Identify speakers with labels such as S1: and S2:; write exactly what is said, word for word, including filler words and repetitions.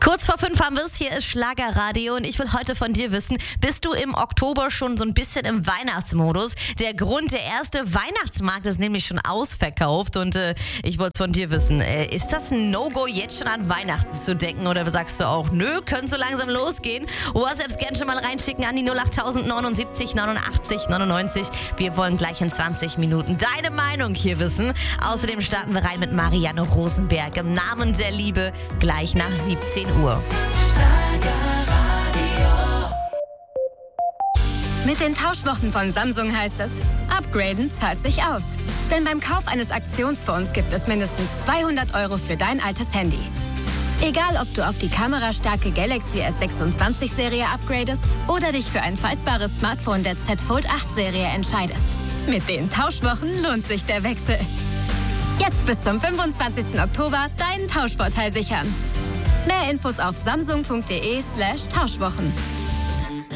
S1: Kurz vor fünf haben wir es, hier ist Schlagerradio und ich will heute von dir wissen, bist du im Oktober schon so ein bisschen im Weihnachtsmodus? Der Grund, der erste Weihnachtsmarkt ist nämlich schon ausverkauft und äh, ich wollte von dir wissen, äh, ist das ein No-Go, jetzt schon an Weihnachten zu denken oder sagst du auch, nö, können so langsam losgehen? WhatsApps gerne schon mal reinschicken an die null acht neunundsiebzig neunundachtzig neunundneunzig. Wir wollen gleich in zwanzig Minuten deine Meinung hier wissen. Außerdem starten wir rein mit Marianne Rosenberg im Namen der Liebe gleich nach siebzehn Uhr.
S2: Mit den Tauschwochen von Samsung heißt es, upgraden zahlt sich aus. Denn beim Kauf eines Aktionsfonds gibt es mindestens zweihundert Euro für dein altes Handy. Egal, ob du auf die kamerastarke Galaxy S sechsundzwanzig Serie upgradest oder dich für ein faltbares Smartphone der Z Fold acht Serie entscheidest. Mit den Tauschwochen lohnt sich der Wechsel. Jetzt bis zum fünfundzwanzigsten Oktober deinen Tauschvorteil sichern. Mehr Infos auf samsung punkt de slash Tauschwochen.